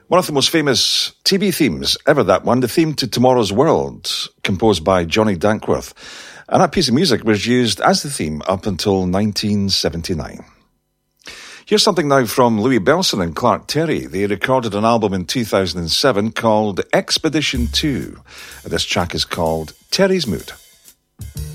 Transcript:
One of the most famous TV themes ever, that one, the theme to Tomorrow's World, composed by Johnny Dankworth. And that piece of music was used as the theme up until 1979. Here's something now from Louis Bellson and Clark Terry. They recorded an album in 2007 called Expedition 2. This track is called Terry's Mood.